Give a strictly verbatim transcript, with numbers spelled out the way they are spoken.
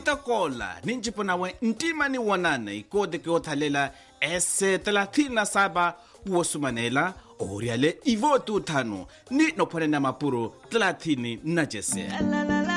utakola ninjipo nawe ntima ni wanane ikode ke othalela ese thelathini na saba wosumanela oriale ivotu tano ni nophone na mapuro thelathini na jese.